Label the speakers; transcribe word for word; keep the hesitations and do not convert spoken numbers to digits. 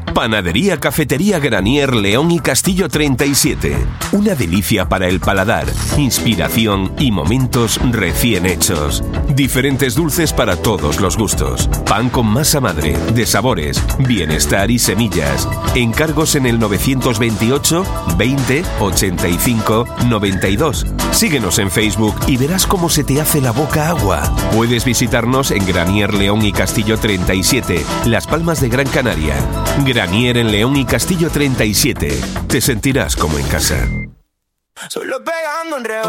Speaker 1: Panadería Cafetería Granier León y Castillo treinta y siete. Una delicia para el paladar, inspiración y momentos recién hechos. Diferentes dulces para todos los gustos. Pan con masa madre, de sabores, bienestar y semillas. Encargos en el novecientos veintiocho, veinte, ochenta y cinco, noventa y dos. Síguenos en Facebook y verás cómo se te hace la boca agua. Puedes visitarnos en Granier León y Castillo treinta y siete, Las Palmas de Gran Canaria. Granier en León y Castillo treinta y siete. Te sentirás como en casa.
Speaker 2: Solo pegando en